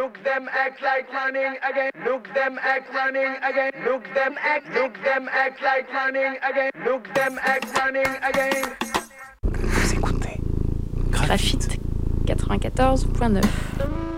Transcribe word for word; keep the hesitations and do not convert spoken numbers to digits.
Look them act like running again. Look them act running again. Look them act, look them act like running again. Look them act running again. Vous écoutez Graphite quatre-vingt-quatorze point neuf.